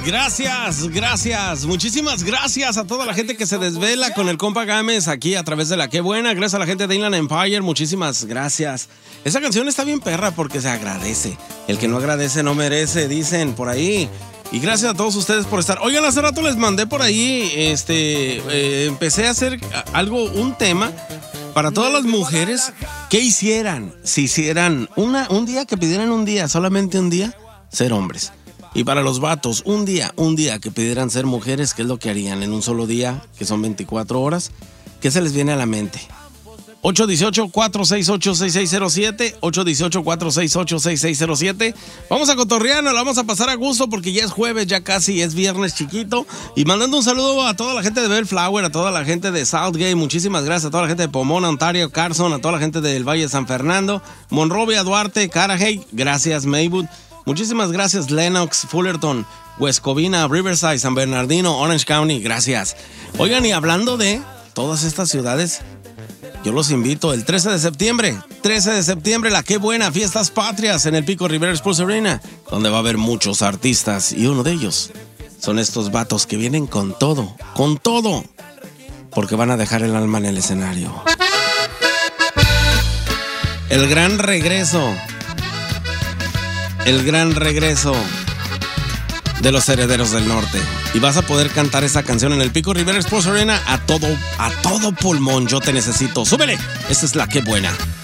gracias. Muchísimas gracias a toda la gente que se desvela con el compa Gámez aquí a través de La Qué Buena. Gracias a la gente de Inland Empire, muchísimas gracias. Esa canción está bien perra porque se agradece. El que no agradece no merece, dicen por ahí. Y gracias a todos ustedes por estar. Oigan, hace rato les mandé por ahí, empecé a hacer un tema para todas las mujeres. ¿Qué hicieran si hicieran un día, que pidieran un día, solamente un día, ser hombres? Y para los vatos, un día que pidieran ser mujeres, ¿qué es lo que harían en un solo día, que son 24 horas? ¿Qué se les viene a la mente? 818-468-6607, 818-468-6607. Vamos a cotorrearnos, la vamos a pasar a gusto porque ya es jueves, ya casi es viernes chiquito. Y mandando un saludo a toda la gente de Bellflower, a toda la gente de Southgate, muchísimas gracias, a toda la gente de Pomona, Ontario, Carson, a toda la gente del Valle de San Fernando, Monrovia, Duarte, Carajay, gracias Maywood. Muchísimas gracias Lennox, Fullerton, West Covina, Riverside, San Bernardino, Orange County, gracias. Oigan, y hablando de todas estas ciudades, yo los invito el 13 de septiembre, La Qué Buena, Fiestas Patrias en el Pico Rivera Sports Arena, donde va a haber muchos artistas y uno de ellos son estos vatos que vienen con todo, porque van a dejar el alma en el escenario. El gran regreso de los Herederos del Norte. Y vas a poder cantar esa canción en el Pico Rivera Sports Arena a todo pulmón. Yo te necesito. ¡Súbele! Esta es La Qué Buena.